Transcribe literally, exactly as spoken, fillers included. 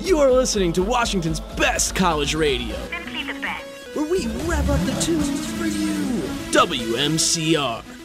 You are listening to Washington's best college radio. Simply the best. Where we rev up the tunes for you. W M C R.